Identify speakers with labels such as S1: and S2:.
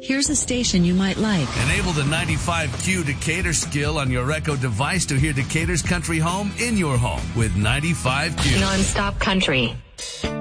S1: Here's a station you might like.
S2: Enable the 95Q Decatur skill on your Echo device to hear Decatur's country home in your home with 95Q.
S3: Non-stop country.